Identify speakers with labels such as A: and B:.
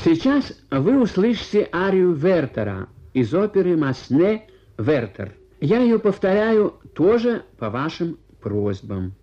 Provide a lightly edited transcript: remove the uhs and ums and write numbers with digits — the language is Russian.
A: Сейчас вы услышите арию Вертера из оперы «Масне Вертер». Я ее повторяю тоже по вашим просьбам.